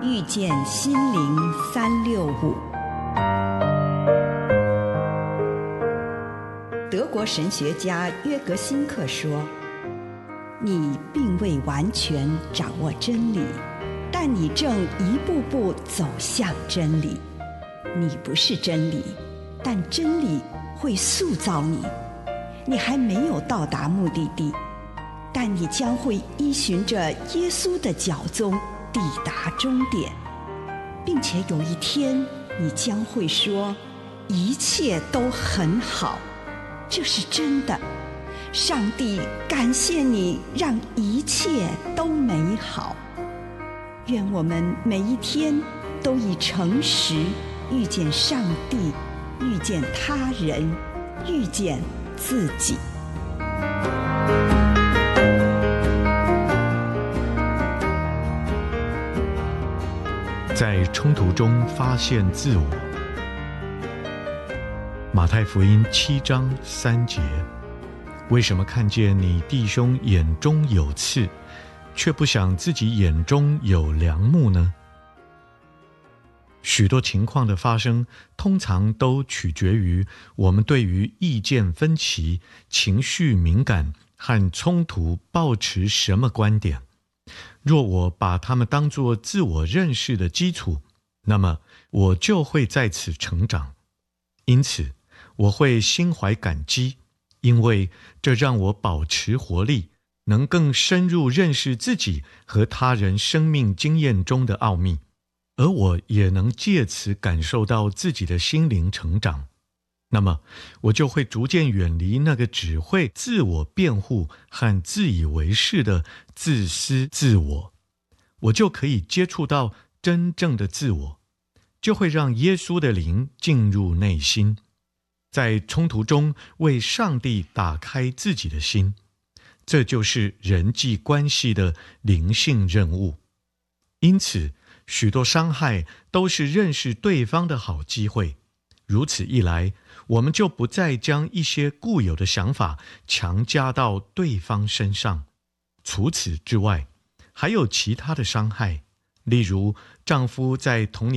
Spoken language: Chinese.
遇见心灵365。德国神学家约格辛克说，你并未完全掌握真理，但你正一步步走向真理。你不是真理，但真理会塑造你。你还没有到达目的地，但你将会依循着耶稣的脚踪抵达终点，并且有一天你将会说，一切都很好。这是真的。上帝感谢你，让一切都美好。愿我们每一天都以诚实遇见上帝，遇见他人，遇见自己。 在冲突中发现自我。马太福音7章3节，为什么看见你弟兄眼中有刺，却不想自己眼中有梁木呢？许多情况的发生，通常都取决于我们对于意见分歧、情绪敏感和冲突抱持什么观点。若我把它们当作自我认识的基础，那么我就会在此成长。因此，我会心怀感激，因为这让我保持活力，能更深入认识自己和他人生命经验中的奥秘，而我也能借此感受到自己的心灵成长。那么，我就会逐渐远离那个只会自我辩护和自以为是的自私自我，我就可以接触到真正的自我，就会让耶稣的灵进入内心，在冲突中为上帝打开自己的心。这就是人际关系的灵性任务。因此，许多伤害都是认识对方的好机会。如此一来，我们就不再将一些固有的想法强加到对方身上。除此之外，还有其他的伤害，例如丈夫在童年